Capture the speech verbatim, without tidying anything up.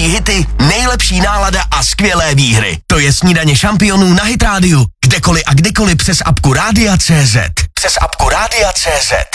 nejnovější hity, nejlepší nálada a skvělé výhry. To je Snídaně šampionů na Hit rádiu. Kdekoliv a kdykoliv přes apku Rádia tečka cé zet. Přes apku Rádia tečka cé zet.